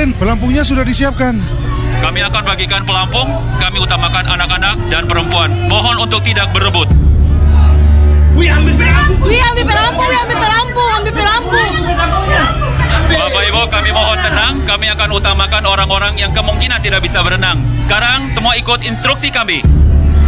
Dan pelampungnya sudah disiapkan. Kami akan bagikan pelampung, kami utamakan anak-anak dan perempuan. Mohon untuk tidak berebut. Ambil pelampung. Bapak Ibu, kami mohon tenang, kami akan utamakan orang-orang yang kemungkinan tidak bisa berenang. Sekarang semua ikut instruksi kami.